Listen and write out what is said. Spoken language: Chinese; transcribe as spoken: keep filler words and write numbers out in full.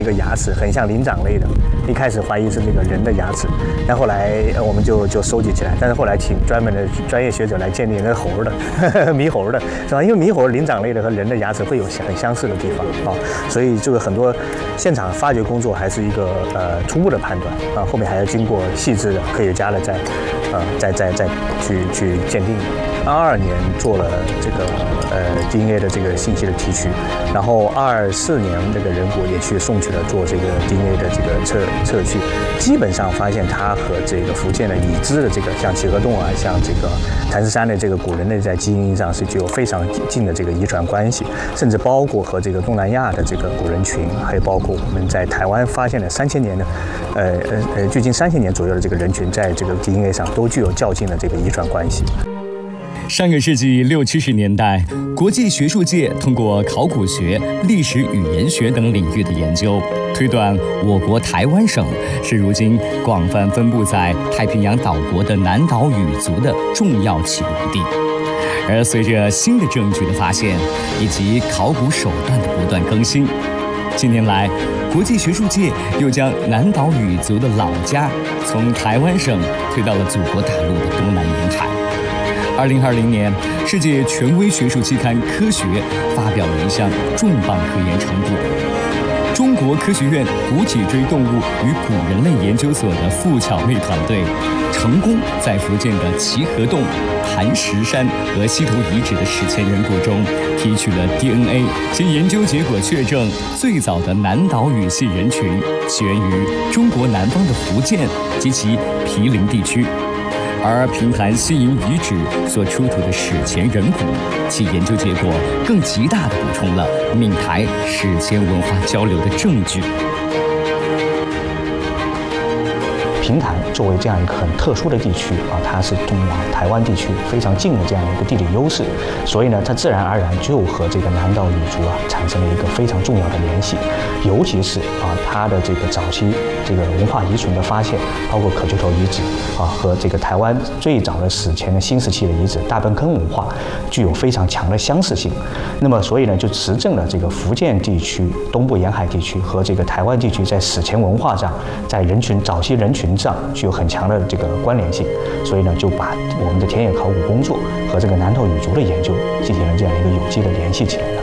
一个牙齿很像灵长类的，一开始怀疑是这个人的牙齿，但后来我们就就收集起来，但是后来请专门的专业学者来鉴定那个猴的呵呵猕猴的，是吧？因为猕猴灵长类的和人的牙齿会有很相似的地方啊，所以这个很多现场发掘工作还是一个呃初步的判断啊，后面还要经过细致的科学家的再呃再再再去去鉴定。二二年做了这个呃 D N A 的这个信息的提取，然后二四年这个人骨也去送去了做这个 D N A 的这个测测序，基本上发现它和这个福建的已知的这个像齐河洞啊，像这个谭石山的这个古人类在基因上是具有非常近的这个遗传关系，甚至包括和这个东南亚的这个古人群，还有包括我们在台湾发现的三千年的，呃呃呃，距今三千年左右的这个人群，在这个 D N A 上都具有较近的这个遗传关系。 上个世纪六七十年代，国际学术界通过考古学、历史语言学等领域的研究，推断我国台湾省是如今广泛分布在太平洋岛国的南岛语族的重要起源地。而随着新的证据的发现，以及考古手段的不断更新，近年来，国际学术界又将南岛语族的老家从台湾省推到了祖国大陆的东南沿海。二零二零年，世界权威学术期刊《科学》发表了一项重磅科研成果：中国科学院古脊椎动物与古人类研究所的傅巧妹团队，成功在福建的齐河洞、谭石山和溪头遗址的史前人骨中提取了 D N A， 其研究结果确证，最早的南岛语系人群起源于中国南方的福建及其毗邻地区。而平潭西营遗址所出土的史前人骨，其研究结果更极大地补充了闽台史前文化交流的证据。 平潭作为这样一个很特殊的地区啊，它是通往台湾地区非常近的这样的一个地理优势，所以呢，它自然而然就和这个南岛语族啊产生了一个非常重要的联系。尤其是啊，它的这个早期这个文化遗存的发现，包括可丘头遗址啊，和这个台湾最早的史前的新石器的遗址大粪坑文化，具有非常强的相似性。那么，所以呢，就实证了这个福建地区、东部沿海地区和这个台湾地区在史前文化上，在人群早期人群上具有很强的这个关联性。所以呢，就把我们的田野考古工作和这个南岛语族的研究进行了这样一个有机的联系起来了。